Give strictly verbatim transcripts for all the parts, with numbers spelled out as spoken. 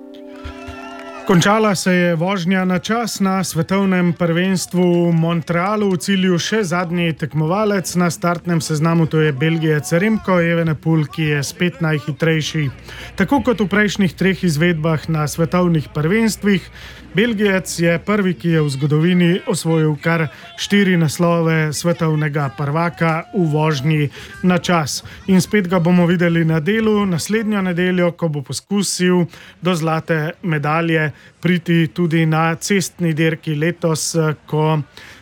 Končala se je vožnja na čas na svetovnem prvenstvu v Montrealu. V cilju še zadnji tekmovalec na startnem seznamu, to je Belgijec Remco Evenepoel, ki je spet najhitrejši. Tako kot v prejšnjih treh izvedbah na svetovnih prvenstvih, Belgijec je prvi, ki je v zgodovini osvojil kar štiri naslove svetovnega prvaka v vožnji na čas. In spet ga bomo videli na delu naslednjo nedeljo, ko bo poskusil do zlate medalje priti tudi na cestni dirki letos, ko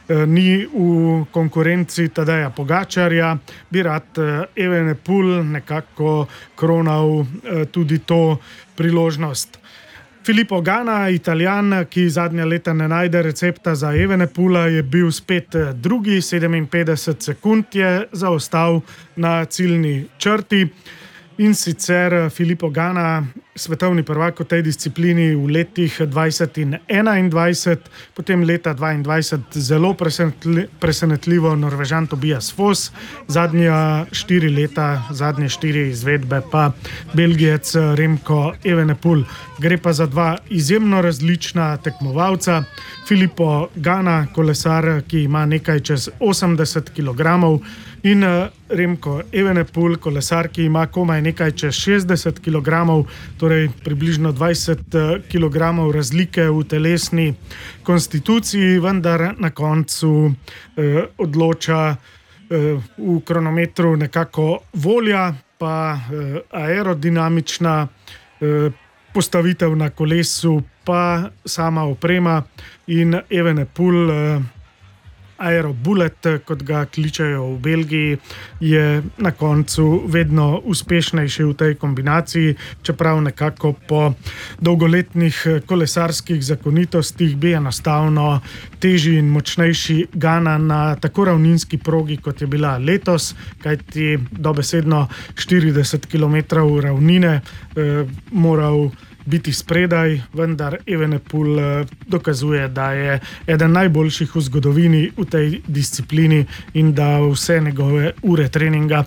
ni v konkurenci Tadeja Pogačarja, bi rad Evenepoel nekako kronal tudi to priložnost. Filippo Ganna, Italijan, ki zadnja leta ne najde recepta za Evenepoela, je bil spet drugi, sedeminpetdeset sekund je zaostal na ciljni črti. In sicer Filippo Ganna, svetovni prvak v tej disciplini v letih dvajset in enaindvajset, potem leta dvaindvajset zelo presenetljivo Norvežan Tobias Foss, zadnja štiri leta, zadnje štiri izvedbe pa Belgijec Remco Evenepoel. Gre pa za dva izjemno različna tekmovalca. Filippo Ganna, kolesar, ki ima nekaj čez osemdeset kilogramov, in Remco Evenepoel, kolesar, ki ima komaj nekaj čez šestdeset kilogramov, torej približno dvajset kilogramov razlike v telesni konstituciji, vendar na koncu eh, odloča eh, v kronometru nekako volja, pa eh, aerodinamična eh, postavitev na kolesu, pa sama oprema. In Evenepoel, eh, Aerobullet, kot ga kličejo v Belgiji, je na koncu vedno uspešnejši v tej kombinaciji, čeprav nekako po dolgoletnih kolesarskih zakonitostih bi enostavno težji in močnejši Ganna na tako ravninski progi, kot je bila letos, kajti dobesedno štirideset kilometrov ravnine eh, moral biti spredaj, vendar Evenepoel dokazuje, da je eden najboljših v zgodovini v tej disciplini in da vse njegove ure treninga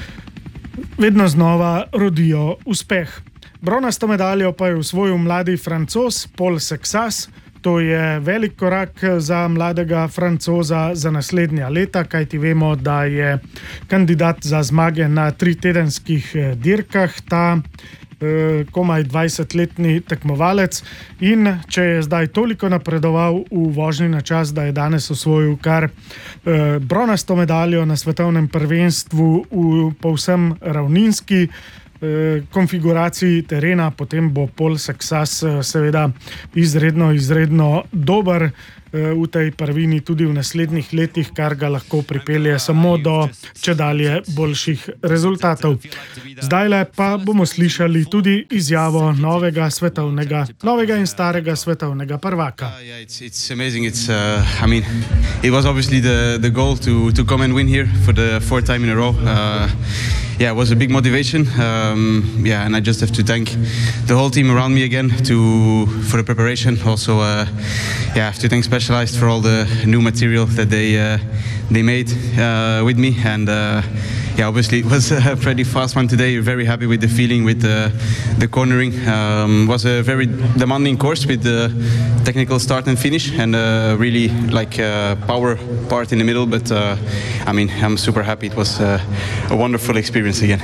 vedno znova rodijo uspeh. Bronasto medaljo pa je osvojil mladi Francoz Paul Sexas. To je velik korak za mladega Francoza za naslednja leta, kajti vemo, da je kandidat za zmage na tritedenskih dirkah, ta komaj dvajsetletni tekmovalec, in če je zdaj toliko napredoval v vožnji na čas, da je danes osvojil kar eh, bronasto medaljo na svetovnem prvenstvu v povsem ravninski eh, konfiguraciji terena, potem bo Paul Sexas eh, seveda izredno, izredno dober v tej prvini tudi v naslednjih letih, kar ga lahko pripelje samo do čedalje boljših rezultatov. Zdajle pa bomo slišali tudi izjavo novega svetovnega, novega in starega svetovnega prvaka. Uh, yeah, it's, it's amazing. It's, uh, I mean, it was obviously the, the goal to, to come and win here for the fourth time in a row. Uh, yeah, it was a big motivation. Um, yeah, and I just have to thank the whole team around me again to for the preparation. Also, uh, yeah, I have to thank Specialized for all the new material that they uh, they made uh, with me, and uh, yeah, obviously it was a pretty fast one today. Very happy with the feeling, with the, the cornering. Um, was a very demanding course with the technical start and finish, and uh, really like uh, power part in the middle. But uh, I mean, I'm super happy. It was uh, a wonderful experience again.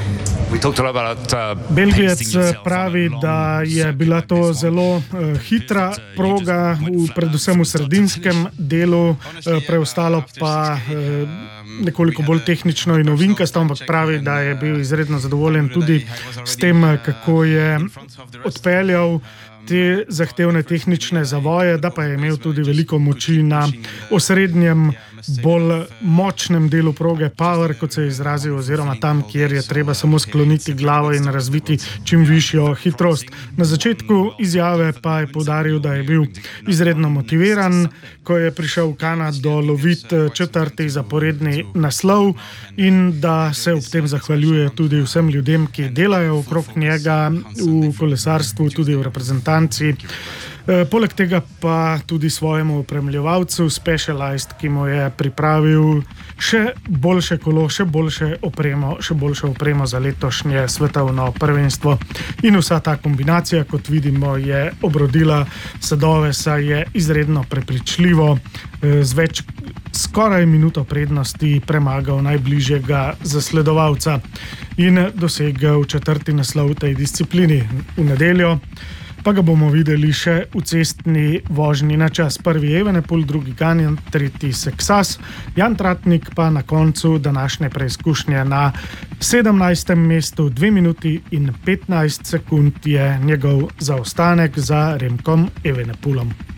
Belgijec pravi, da je bila to zelo uh, hitra proga, v, predvsem v sredinskem delu, uh, preostalo pa uh, nekoliko bolj tehnično in novinkasto, ampak pravi, da je bil izredno zadovoljen tudi s tem, kako je odpeljal te zahtevne tehnične zavoje, da pa je imel tudi veliko moči na osrednjem, bolj močnem delu proge, power, kot se je izrazil, oziroma tam, kjer je treba samo skloniti glavo in razviti čim višjo hitrost. Na začetku izjave pa je poudaril, da je bil izredno motiviran, ko je prišel v Kanado lovit četrti zaporedni naslov, in da se ob tem zahvaljuje tudi vsem ljudem, ki delajo okrog njega v kolesarstvu, tudi v reprezentanci reprezentanci. Poleg tega pa tudi svojemu opremljevalcu Specialized, ki mu je pripravil še boljše kolo, še boljše opremo, še boljšo opremo za letošnje svetovno prvenstvo. In vsa ta kombinacija, kot vidimo, je obrodila sadove, saj je izredno prepričljivo z več skoraj minuto prednosti premagal najbližjega zasledovalca in dosegel četrti naslov v tej disciplini. V nedeljo pa ga bomo videli še v cestni vožnji na čas. Prvi Evenepoel, drugi Ganjan, tretji Seksas, Jan Tratnik pa na koncu današnje preizkušnje na sedemnajstem mestu, dve minuti in petnajst sekund je njegov zaostanek za Remkom Evenepoelom.